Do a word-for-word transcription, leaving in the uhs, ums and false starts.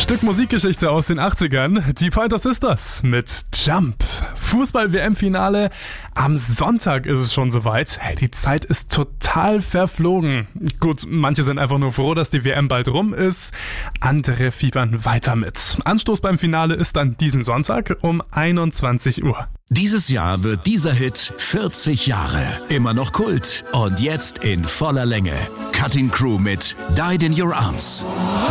Stück Musikgeschichte aus den achtzigern, die Pointer Sisters mit Jump. Fußball-W M-Finale, am Sonntag ist es schon soweit. Hey, die Zeit ist total verflogen. Gut, manche sind einfach nur froh, dass die W M bald rum ist, andere fiebern weiter mit. Anstoß beim Finale ist dann diesen Sonntag um einundzwanzig Uhr. Dieses Jahr wird dieser Hit vierzig Jahre. Immer noch Kult und jetzt in voller Länge. Cutting Crew mit Died in Your Arms.